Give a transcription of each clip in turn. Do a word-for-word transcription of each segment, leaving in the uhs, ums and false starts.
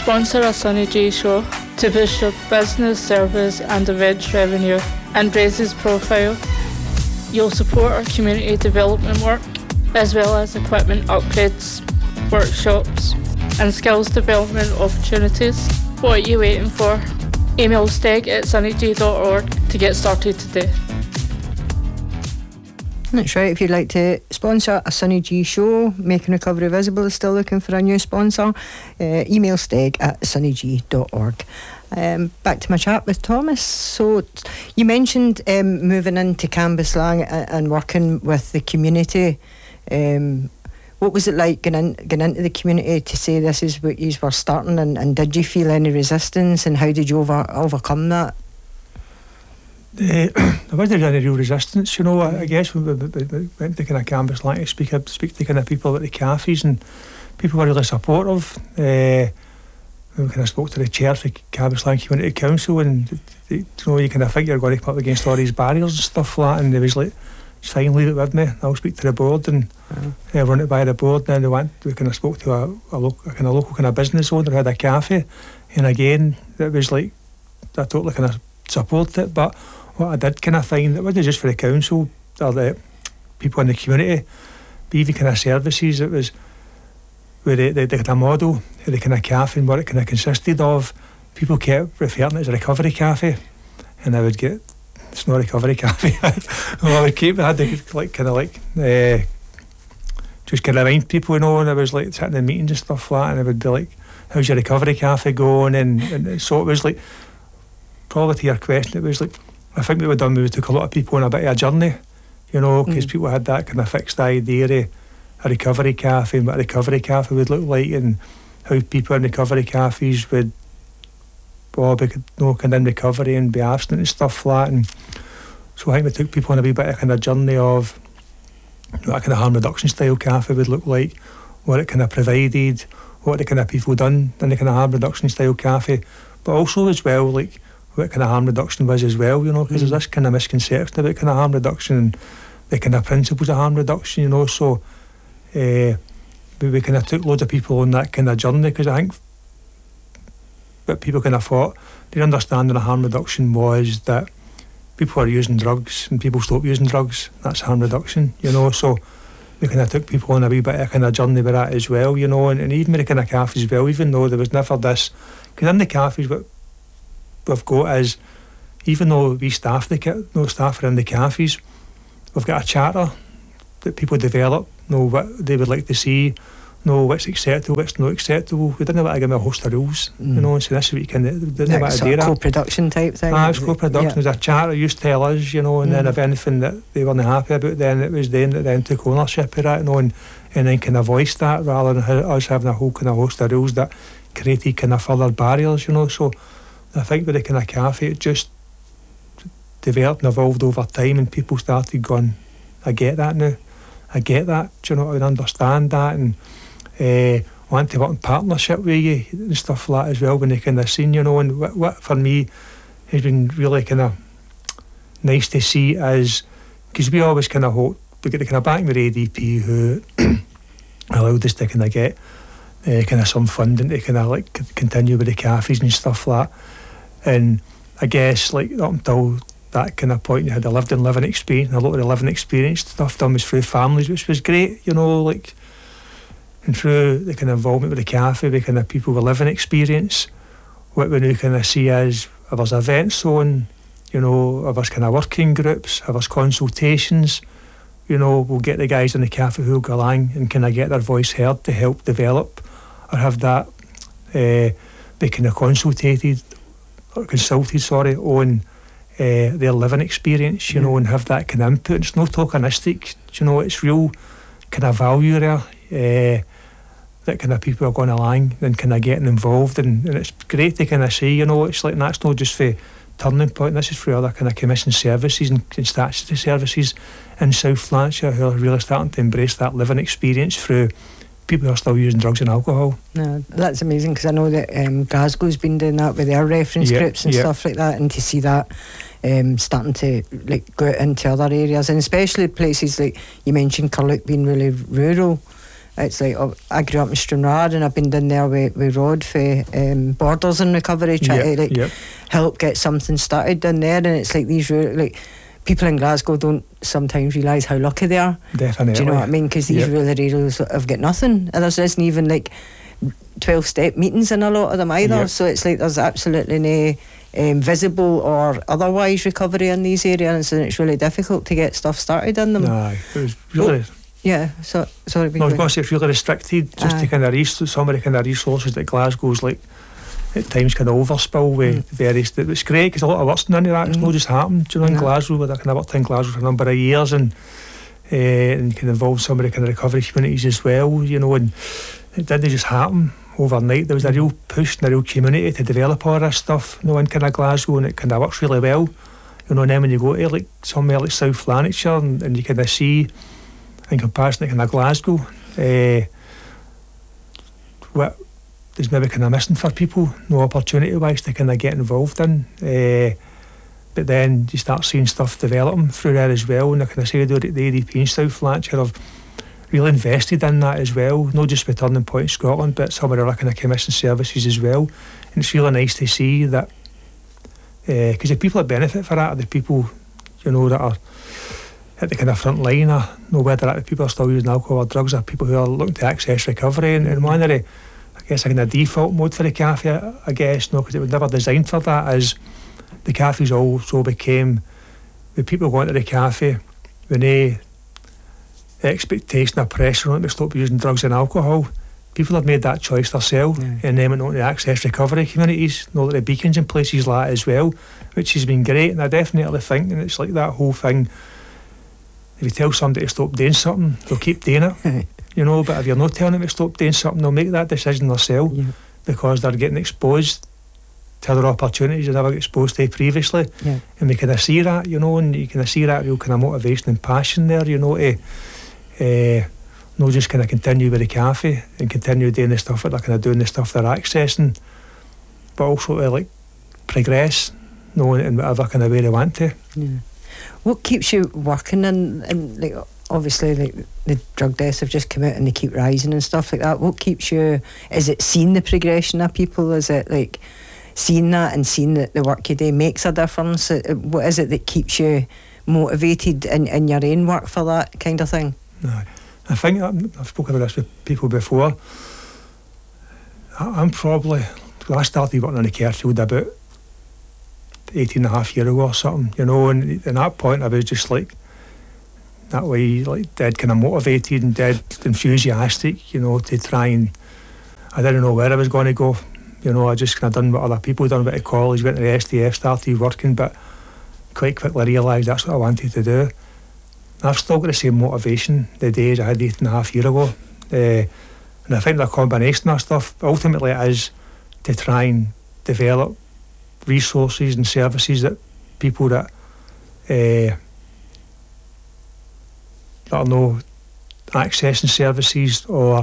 sponsor a Sonny G show to boost your business, service and events revenue and raise his profile. You'll support our community development work as well as equipment upgrades, workshops and skills development opportunities. What are you waiting for? Email steg at sunny g dot org to get started today. That's right. If you'd like to sponsor a Sonny G show, Making Recovery Visible is still looking for a new sponsor. Uh, email steg at sunny g dot org. Um, back to my chat with Thomas. So you mentioned um, moving into Cambuslang and, and working with the community. Um, what was it like going, in, going into the community to say this is what you were starting, and, and did you feel any resistance, and how did you over, overcome that? Uh, there wasn't any real resistance, you know. I, I guess we, we, we went to kind of Cambuslang to speak, speak to kind of people at the cafes, and people were really supportive. Uh, we kind of spoke to the chair for Cambuslang Community Council, and they, you know, you kind of think you're going to come up against all these barriers and stuff like that, and they was like, it's fine, leave it with me, I'll speak to the board, and uh, run it by the board. And then they went, we kind of spoke to a, a, local, a kind of local kind of business owner who had a cafe, and again, it was like, I totally kind of support it. But what I did kind of find, it wasn't just for the council or the people in the community, but even kind of services, it was where they, they, they had a model of the kind of cafe and what it kind of consisted of. People kept referring to it as a recovery cafe, and I would get, it's not a recovery cafe. Well, I would keep, I had to like kind of like uh, just kind of remind people, you know, and I was like sitting in meetings and stuff like that, and I would be like, how's your recovery cafe going? And, and so it was like, probably to your question, it was like, I think what we done, we took a lot of people on a bit of a journey, you know, because mm. people had that kind of fixed idea of a recovery cafe and what a recovery cafe would look like, and how people in recovery cafes would, well, be, you know, kind of in recovery and be abstinent and stuff like that. And so I think we took people on a wee bit of kind of journey of what a kind of harm reduction style cafe would look like, what it kind of provided, what the kind of people done in the kind of harm reduction style cafe, but also as well, like, what kind of harm reduction was as well, you know, because mm. there's this kind of misconception about kind of harm reduction and the kind of principles of harm reduction, you know. So uh, we, we kind of took loads of people on that kind of journey, because I think what people kind of thought, their understanding of harm reduction was that people are using drugs and people stop using drugs, that's harm reduction, you know. So we kind of took people on a wee bit of kind of journey with that as well, you know, and, and even with the kind of cafes as well, even though there was never this, because in the cafes what we've got is, even though we staff the no staff are in the cafes, we've got a charter that people develop, know what they would like to see, know what's acceptable, what's not acceptable. We didn't want to give them a host of rules, mm. you know, so this is what you can, didn't like want to do that. Co-production type thing. Ah, it's co-production. Yeah. There's a charter used to tell us, you know, and mm. then if anything that they weren't happy about, then it was them that then took ownership of that, you know, and, and then kind of voiced that, rather than us having a whole kind of host of rules that created kind of further barriers, you know. So I think with the kind of cafe, it just developed and evolved over time, and people started going, I get that now, I get that, do you know, I understand that, and uh, I want to work in partnership with you and stuff like that as well, when they kind of seen, you know. And what, what for me has been really kind of nice to see is, because we always kind of hope, we get the kind of back with A D P who allowed us to kind of get uh, kind of some funding to kind of like continue with the cafes and stuff like that. And I guess like up until that kind of point, you had a lived and living experience, and a lot of the living experience stuff done was through families, which was great, you know, like, and through the kind of involvement with the cafe, the kind of people with living experience, what we now kind of see is, if there's events on, you know, if there's kind of working groups, if there's consultations, you know, we'll get the guys in the cafe who'll go along and kind of get their voice heard to help develop, or have that, uh, be kind of consultated, or consulted, sorry, on uh, their living experience, you mm. know, and have that kind of input. It's not tokenistic, you know, it's real kind of value there, uh, that kind of people are going along and kind of getting involved, and, and it's great to kind of see, you know, it's like, that's not just for Turning Point, this is for other kind of commission services and, and statutory services in South Lanarkshire who are really starting to embrace that living experience through people who are still using drugs and alcohol. No, that's amazing, because I know that um, Glasgow's been doing that with their reference yep, groups and yep. stuff like that, and to see that um, starting to like go out into other areas, and especially places like you mentioned Curluke being really rural, It's like, oh, I grew up in Stranraer and I've been down there with, with Rod for um, Borders in Recovery, trying Yep, to like yep. help get something started down there. And it's like these ru- like people in Glasgow don't sometimes realise how lucky they are. Definitely. Do you know what I mean? Because these Yep. rural areas have got nothing, and there isn't even like twelve step meetings in a lot of them either. Yep. So it's like there's absolutely no um, visible or otherwise recovery in these areas, and it's really difficult to get stuff started in them. Aye, it was really. Yeah, so sorry. No, I was going to say it's really restricted. Just Aye. to kind of res- some of the kind of resources that Glasgow's like at times kind of overspill with Mm. various. It's great because a lot of work's done in that. It's Mm. not just happened. Do you know in No. Glasgow? Where I kind of worked in Glasgow for a number of years and uh, and can involve some of the kind of recovery communities as well. You know, and it didn't just happen overnight. There was a real push in the real community to develop all this stuff. You know, in kind of Glasgow, and it kind of works really well. You know, and then when you go to like somewhere like South Lanarkshire and, and you kind of see, in comparison to kind of Glasgow, uh, what is maybe kind of missing for people, no opportunity wise to kind of get involved in. Uh, but then you start seeing stuff developing through there as well. And I kind of say the, the A D P in South Lanarkshire have really invested in that as well, not just with Turning Point Scotland, but some of the other kind of commission services as well. And it's really nice to see that, because uh, the people that benefit for that are the people, you know, that are at the kind of front line, or you know, whether that the people are still using alcohol or drugs, or people who are looking to access recovery. And, and one of the, I guess, a kind of default mode for the cafe, I, I guess, no, because it was never designed for that, is the cafes also became, the people going to the cafe, when they expectation or pressure on them to stop using drugs and alcohol, people have made that choice themselves, Yeah. and then went on to access recovery communities, know that the beacons in places like that as well, which has been great. And I definitely think, and it's like that whole thing, if you tell somebody to stop doing something, they'll keep doing it, you know. But if you're not telling them to stop doing something, they'll make that decision themselves, Yeah. because they're getting exposed to other opportunities they never got exposed to previously. Yeah. And we kind of see that, you know, and you kind of see that real kind of motivation and passion there, you know, to uh, not just kind of continue with the cafe and continue doing the stuff that they're kind of doing, the stuff they're accessing, but also to like progress, you know, in whatever kind of way they want to. Yeah. What keeps you working? And, and like obviously, like the drug deaths have just come out and they keep rising and stuff like that. What keeps you? Is it seeing the progression of people? Is it like seeing that and seeing that the work you do makes a difference? Uh, What is it that keeps you motivated in, in your own work for that kind of thing? No, I think I'm, I've spoken about this with people before. I, I'm probably, well, I started working in the care field about eighteen and a half years ago or something, you know, and at that point I was just like, that way, like dead kind of motivated and dead enthusiastic, you know, to try and, I didn't know where I was going to go, you know, I just kind of done what other people done, went to college, went to the S D F, started working, but quite quickly realised that's what I wanted to do. I've still got the same motivation the days I had eight and a half years ago, uh, and I think the combination of stuff ultimately is to try and develop resources and services that people that uh, that are no accessing services or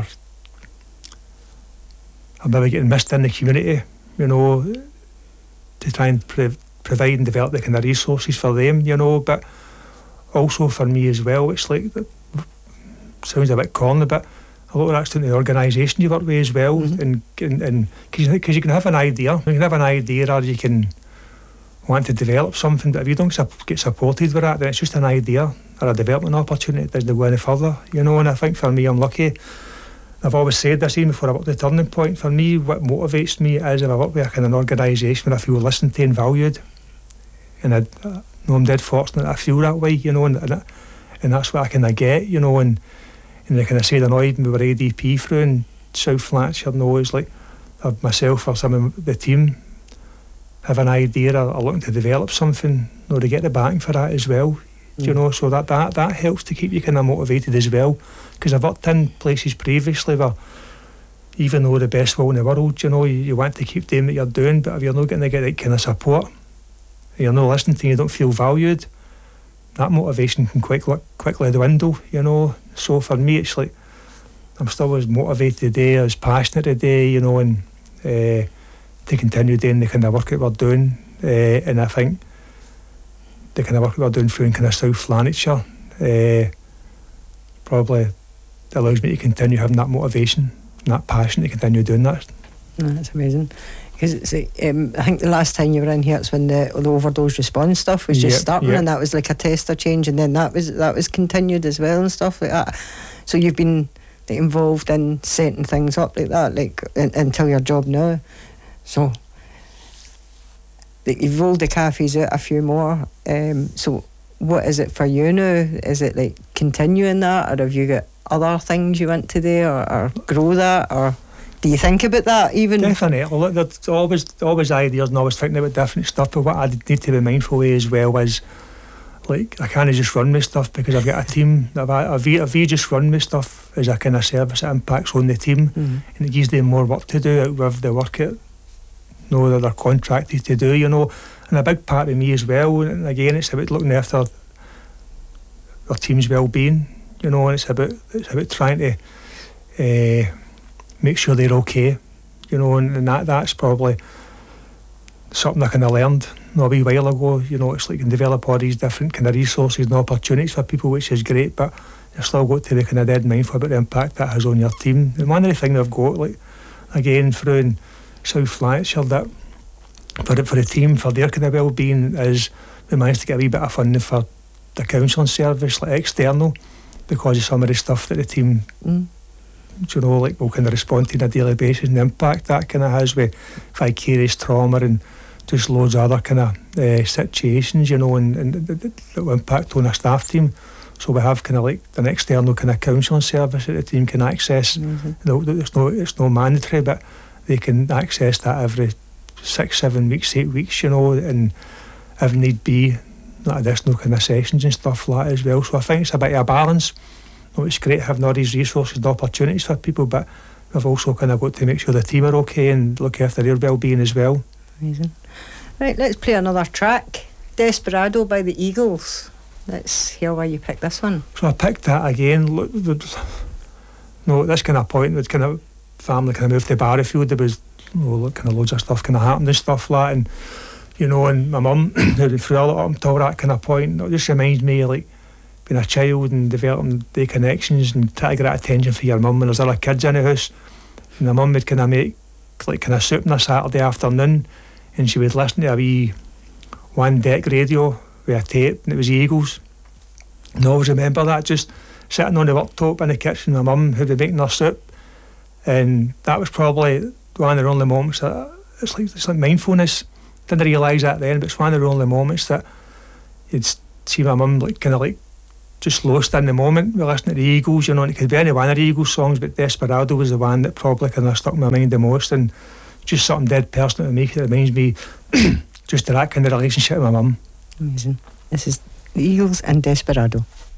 are maybe getting missed in the community, you know, to try and pre- provide and develop the kind of resources for them, you know. But also for me as well, it's like, it sounds a bit corny, but a lot of that's down to the organisation you work with as well. Mm-hmm. And and because you, you can have an idea, you can have an idea, or you can want to develop something, but if you don't sup- get supported with that, then it's just an idea or a development opportunity that doesn't go any further, you know. And I think for me, I'm lucky. I've always said this, even before I worked at Turning Point, for me, what motivates me is if I work with a kind of an organisation where I feel listened to and valued, and I, I know I'm dead fortunate that I feel that way, you know, and and, and that's what I kind of get, you know. And and they kind of said annoyed me with A D P through in South Lanarkshire, you know, it's like uh, myself or some of the team have an idea or are looking to develop something, you know, to get the backing for that as well, mm. you know, so that, that that helps to keep you kind of motivated as well. Because I've worked in places previously where, even though the best will in the world, you know, you, you want to keep doing what you're doing, but if you're not going to get that kind of support, you're not listening to, you don't feel valued, that motivation can quickly quickly dwindle, you know. So for me, it's like I'm still as motivated today, as passionate today, you know, and uh, to continue doing the kind of work that we're doing. Uh, and I think the kind of work that we're doing through in kind of South Lanarkshire, uh, probably allows me to continue having that motivation and that passion to continue doing that. No, that's amazing. Because it's like, um, I think the last time you were in here, it's when the, the overdose response stuff was just Yep, starting, yep. and that was like a tester change, and then that was that was continued as well and stuff like that. So you've been like, involved in setting things up like that, like in, until your job now. So like, you've rolled the cafes out a few more. Um, so what is it for you now? Is it like continuing that, or have you got other things you want to do, or, or grow that, or do you think about that even? Definitely. Look, there's always always ideas and always thinking about different stuff, but what I need to be mindful of as well is, like, I can't just run my stuff because I've got a team. If I, if you, if you just run my stuff as a kind of service, it impacts on the team, Mm. and it gives them more work to do out with the work it, you know, that they're contracted to do, you know. And a big part of me as well, and again, it's about looking after our team's well-being, you know, and it's about it's about trying to uh, make sure they're okay, you know, and, and that that's probably something I kind of learned you know, a wee while ago. You know, it's like you can develop all these different kind of resources and opportunities for people, which is great, but you've still got to be kind of dead mindful about the impact that has on your team. And one of the things I've got, like, again, through in South Lanarkshire, that for the, for the team, for their kind of well-being, is we managed to get a wee bit of funding for the counselling service, like external, because of some of the stuff that the team, Mm. you know, like, will kind of respond to on a daily basis, and the impact that kind of has with vicarious trauma and just loads of other kind of uh, situations, you know, and, and that will impact on our staff team. So we have kind of like an external kind of counselling service that the team can access. Mm-hmm. No, it's no, it's no mandatory, but they can access that every six, seven weeks, eight weeks, you know, and if need be, that additional kind of sessions and stuff like that as well. So I think it's a bit of a balance. You know, it's great having all these resources and opportunities for people, but we've also kind of got to make sure the team are okay and look after their well-being as well. Amazing. Right, let's play another track. Desperado by the Eagles. Let's hear why you picked this one. So I picked that again. Look, no, at this kind of point, with kind of family kind of moved to Barrowfield, there was, you know, kind of loads of stuff kind of happened and stuff like that, and you know, and my mum, through all up until that kind of point, it just reminds me of, like, being a child and developing the connections and trying to get that attention for your mum when there's other kids in the house. And my mum would kind of make like kind of soup on a Saturday afternoon, and she would listen to a wee one deck radio with a tape, and it was the Eagles. And I always remember that, just sitting on the worktop in the kitchen, my mum who'd be making her soup, and that was probably one of the only moments that it's like it's like mindfulness. Didn't realise that then, but it's one of the only moments that you'd see my mum like kind of like just lost in the moment. We listened to the Eagles, you know, and it could be any one of the Eagles songs, but Desperado was the one that probably kind of stuck in my mind the most, and just something dead personal to me. It reminds me just of that kind of relationship with my mum. Amazing. This is the Eagles and Desperado.